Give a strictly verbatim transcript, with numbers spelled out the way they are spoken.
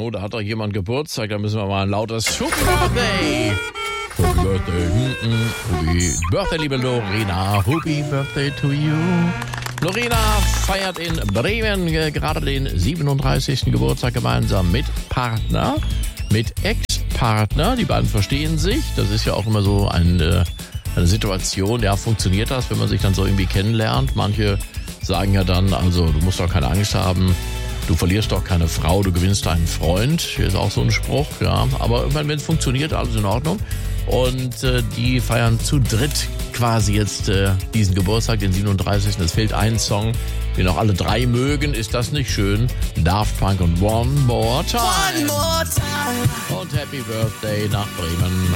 oh, da hat doch jemand Geburtstag, da müssen wir mal ein lautes Happy Birthday. Happy Birthday, mm, mm, Happy Birthday, liebe Lorena. Happy Birthday to you. Lorena feiert in Bremen äh, gerade den siebenunddreißigsten Geburtstag gemeinsam mit Partner, mit Ex-Partner. Die beiden verstehen sich. Das ist ja auch immer so ein, äh, eine Situation, ja, funktioniert das, wenn man sich dann so irgendwie kennenlernt. Manche sagen ja dann, also du musst doch keine Angst haben, du verlierst doch keine Frau, du gewinnst einen Freund. Hier ist auch so ein Spruch, ja. Aber irgendwann, wenn es funktioniert, alles in Ordnung. Und äh, die feiern zu dritt quasi jetzt äh, diesen Geburtstag, den siebenunddreißigsten Es fehlt ein Song, den auch alle drei mögen. Ist das nicht schön? Daft Punk und One More Time. One more time. Und Happy Birthday nach Bremen.